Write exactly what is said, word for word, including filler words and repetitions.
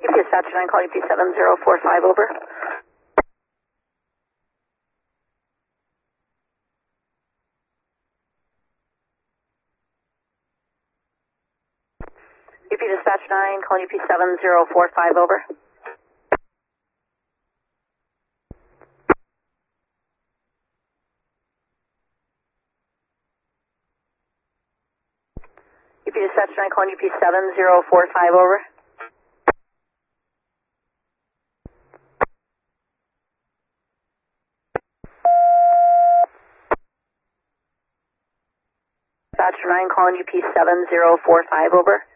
U P Dispatch nine, call U P seven zero four five, over. U P Dispatch nine, call U P seven zero four five, over. U P Dispatch nine, calling U P seven zero four five, over. Dispatch nine, calling U P seven zero four five, over.